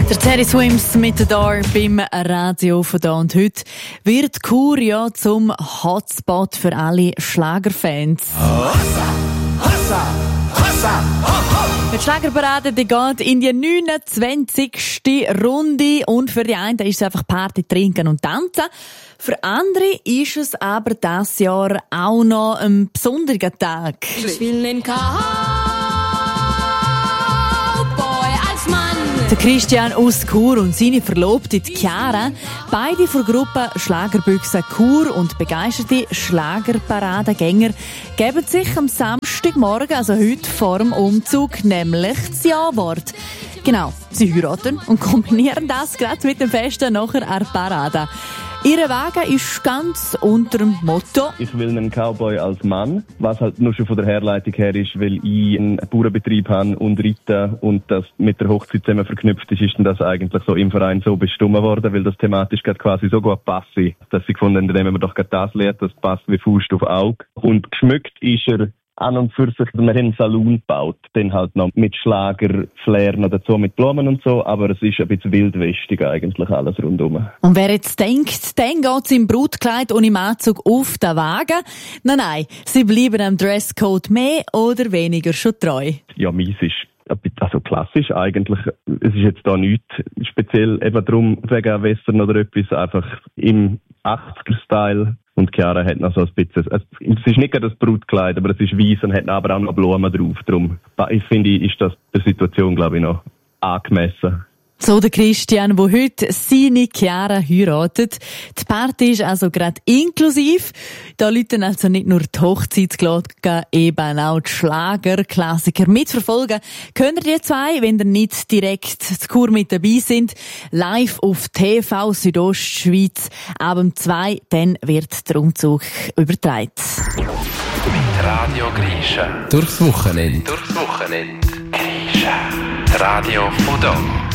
Der Terry Swims mit der Dar beim Radio von da. Und heute wird Chur ja zum Hotspot für alle Schlagerfans. Die Schlagerparade die geht in die 29. Runde und für die einen ist es einfach Party, Trinken und Tanzen. Für andere ist es aber dieses Jahr auch noch ein besonderer Tag. Ich will den Cowboy als Mann. Der Christian aus Chur und seine Verlobte Chiara, beide von der Gruppe Schlagerbüchse Chur und begeisterte Schlagerparadengänger, geben sich am Samstagmorgen, also heute vor dem Umzug, nämlich das Ja-Wort. Genau, sie heiraten und kombinieren das gerade mit dem Festen nachher an der Parade. Ihr Wagen ist ganz unter dem Motto: Ich will einen Cowboy als Mann, was halt nur schon von der Herleitung her ist, weil ich einen Bauernbetrieb habe und reite und das mit der Hochzeit zusammen verknüpft ist dann das eigentlich so im Verein so bestimmt worden, weil das thematisch gerade quasi so gut passt, dass sie gefunden haben, nehmen wir doch gerade das Lied, das passt wie Faust auf Auge. Und geschmückt ist er an und für sich, wir haben einen Salon gebaut, dann halt noch mit Schlager, Flair noch dazu, mit Blumen und so, aber es ist ein bisschen wildwestig eigentlich alles rundum. Und wer jetzt denkt, dann geht's im Brautkleid und im Anzug auf den Wagen. Nein, sie bleiben am Dresscode mehr oder weniger schon treu. Ja, meins ist also klassisch eigentlich. Es ist jetzt da nichts speziell eben drum wegen Western oder etwas, einfach im 80er-Style. Und Chiara hat noch so ein bisschen, es ist nicht gerade das Brautkleid, aber es ist weiss und hat aber auch noch Blumen drauf. Darum, ich finde, ist das der Situation, glaube ich, noch angemessen. So der Christian, der heute seine Chiara heiratet. Die Party ist also gerade inklusiv. Da läuten also nicht nur die Hochzeitsglocken, eben auch die Schlagerklassiker mitverfolgen. Könnt ihr die zwei, wenn ihr nicht direkt zu Chur mit dabei sind, live auf TV Südostschweiz ab 2, dann wird der Umzug übertragen. Radio Grisha. Durchs Wochenende. Grisha. Radio von da.